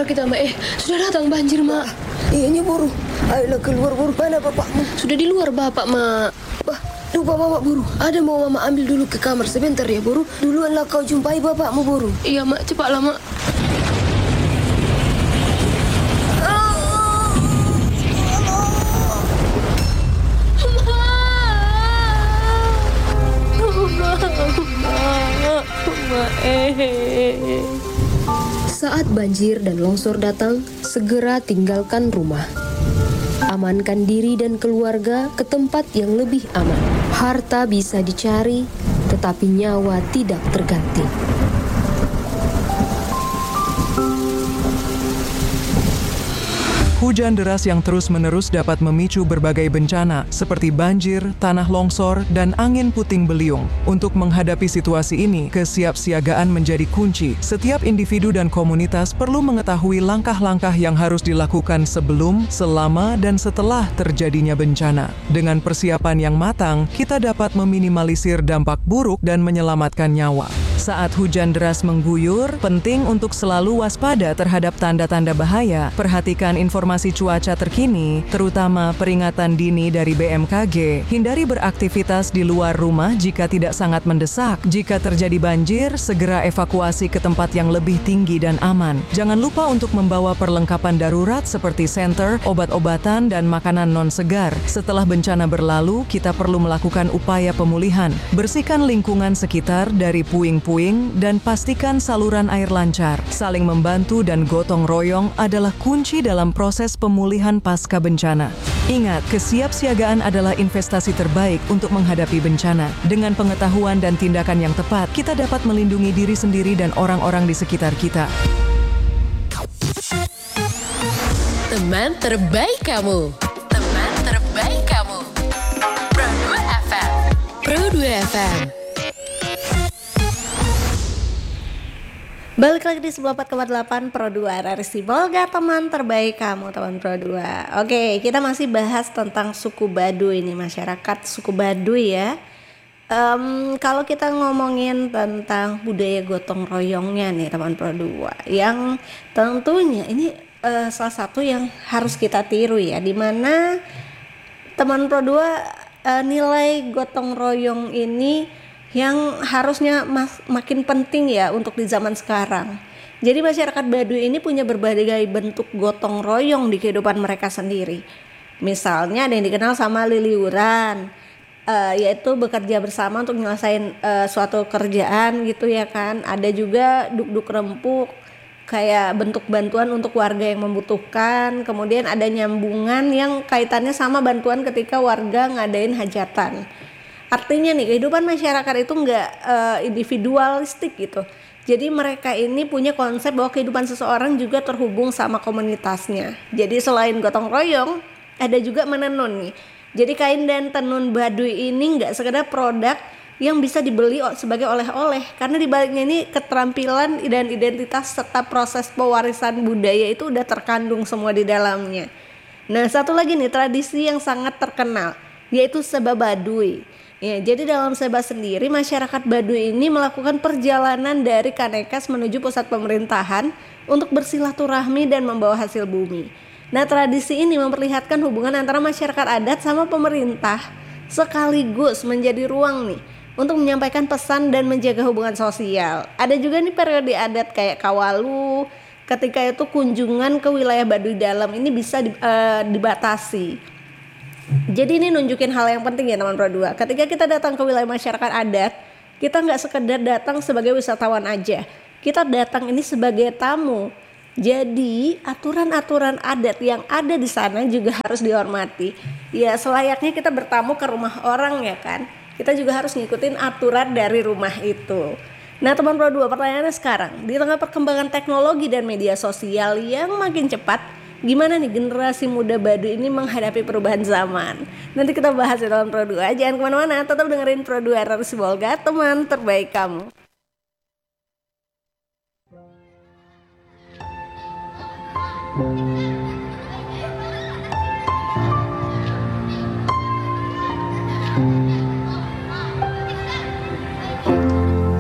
keluar kita, Mak. Sudah datang banjir, Mak. Iya, buru. Ayolah keluar, buru. Mana bapakmu? Sudah di luar, Bapak, Mak. Wah, lupa bapak, buru. Ada mau mama ambil dulu ke kamar sebentar ya, buru. Duluanlah kau jumpai bapakmu, buru. Iya, Mak. Cepatlah, Mak. Saat banjir dan longsor datang, segera tinggalkan rumah. Amankan diri dan keluarga ke tempat yang lebih aman. Harta bisa dicari, tetapi nyawa tidak terganti. Hujan deras yang terus-menerus dapat memicu berbagai bencana seperti banjir, tanah longsor, dan angin puting beliung. Untuk menghadapi situasi ini, kesiapsiagaan menjadi kunci. Setiap individu dan komunitas perlu mengetahui langkah-langkah yang harus dilakukan sebelum, selama, dan setelah terjadinya bencana. Dengan persiapan yang matang, kita dapat meminimalisir dampak buruk dan menyelamatkan nyawa. Saat hujan deras mengguyur, penting untuk selalu waspada terhadap tanda-tanda bahaya. Perhatikan informasi cuaca terkini, terutama peringatan dini dari BMKG. Hindari beraktivitas di luar rumah jika tidak sangat mendesak. Jika terjadi banjir, segera evakuasi ke tempat yang lebih tinggi dan aman. Jangan lupa untuk membawa perlengkapan darurat seperti senter, obat-obatan, dan makanan non-segar. Setelah bencana berlalu, kita perlu melakukan upaya pemulihan. Bersihkan lingkungan sekitar dari puing-puing dan pastikan saluran air lancar. Saling membantu dan gotong royong adalah kunci dalam proses pemulihan pasca bencana. Ingat, kesiapsiagaan adalah investasi terbaik untuk menghadapi bencana. Dengan pengetahuan dan tindakan yang tepat, kita dapat melindungi diri sendiri dan orang-orang di sekitar kita. Teman terbaik kamu. Teman terbaik kamu. Pro 2 FM. Pro 2 FM. Balik lagi di 94,8 Pro 2 RRI Sibolga, teman terbaik kamu, teman Pro 2. Oke, kita masih bahas tentang suku Baduy ini, masyarakat suku Baduy ya. Kalau kita ngomongin tentang budaya gotong royongnya nih teman Pro 2, yang tentunya ini salah satu yang harus kita tiru ya, dimana teman Pro 2 nilai gotong royong ini yang harusnya makin penting ya untuk di zaman sekarang. Jadi masyarakat Baduy ini punya berbagai bentuk gotong royong di kehidupan mereka sendiri. Misalnya ada yang dikenal sama liliuran, yaitu bekerja bersama untuk menyelesaikan suatu kerjaan gitu ya kan. Ada juga duk-duk rempuk, kayak bentuk bantuan untuk warga yang membutuhkan. Kemudian ada nyambungan yang kaitannya sama bantuan ketika warga ngadain hajatan. Artinya nih, kehidupan masyarakat itu nggak individualistik gitu. Jadi mereka ini punya konsep bahwa kehidupan seseorang juga terhubung sama komunitasnya. Jadi selain gotong royong, ada juga menenun nih. Jadi kain dan tenun Baduy ini nggak sekedar produk yang bisa dibeli sebagai oleh-oleh, karena di baliknya ini keterampilan dan identitas serta proses pewarisan budaya itu udah terkandung semua di dalamnya. Nah, satu lagi nih tradisi yang sangat terkenal, yaitu Seba Baduy. Ya, jadi dalam Seba sendiri, masyarakat Baduy ini melakukan perjalanan dari Kanekas menuju pusat pemerintahan untuk bersilaturahmi dan membawa hasil bumi. Nah, tradisi ini memperlihatkan hubungan antara masyarakat adat sama pemerintah, sekaligus menjadi ruang nih untuk menyampaikan pesan dan menjaga hubungan sosial. Ada juga nih periode adat kayak Kawalu, ketika itu kunjungan ke wilayah Baduy dalam ini bisa dibatasi. Jadi ini nunjukin hal yang penting ya teman Pro 2. Ketika kita datang ke wilayah masyarakat adat, kita nggak sekedar datang sebagai wisatawan aja. Kita datang ini sebagai tamu. Jadi aturan-aturan adat yang ada di sana juga harus dihormati. Ya selayaknya kita bertamu ke rumah orang ya kan. Kita juga harus ngikutin aturan dari rumah itu. Nah teman Pro 2, pertanyaannya sekarang, di tengah perkembangan teknologi dan media sosial yang makin cepat, gimana nih generasi muda Baduy ini menghadapi perubahan zaman? Nanti kita bahas di dalam Pro 2. Jangan kemana-mana, tetap dengerin Pro 2 RRI Sibolga, teman terbaik kamu.